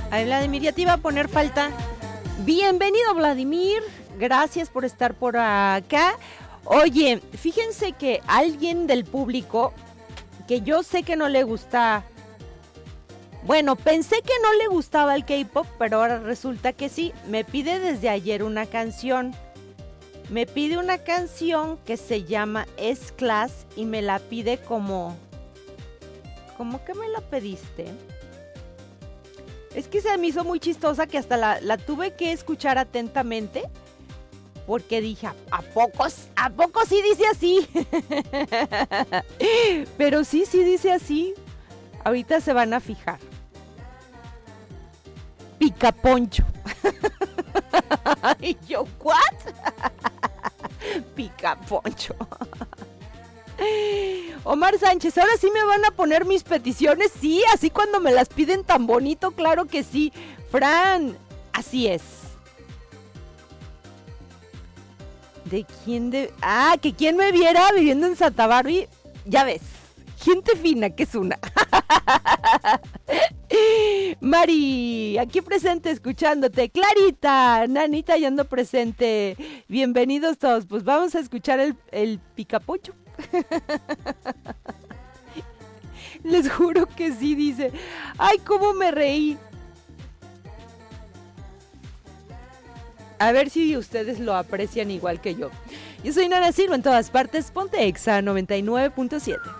Ay, Vladimir, ya te iba a poner falta. Bienvenido, Vladimir. Gracias por estar por acá. Oye, fíjense que alguien del público, que yo sé que no le gusta... Bueno, pensé que no le gustaba el K-pop, pero ahora resulta que sí. Me pide desde ayer una canción. Me pide una canción que se llama S-Class y me la pide como... ¿Cómo que me la pediste? Es que se me hizo muy chistosa que hasta la tuve que escuchar atentamente porque dije, ¿a poco sí dice así? Pero sí dice así. Ahorita se van a fijar. Picaponcho. Y yo, ¿what? Picaponcho. Omar Sánchez, ahora sí me van a poner mis peticiones. Sí, así cuando me las piden tan bonito, claro que sí. Fran, así es. ¿De quién que quién me viera viviendo en Santa Barbie? Ya ves, gente fina que es una. Mari, aquí presente escuchándote. Clarita, Nanita, ya ando presente. Bienvenidos todos. Pues vamos a escuchar el Picaponcho. Les juro que sí, dice. Ay, cómo me reí. A ver si ustedes lo aprecian igual que yo. Yo soy Nana Silva en todas partes. Ponte Exa 99.7.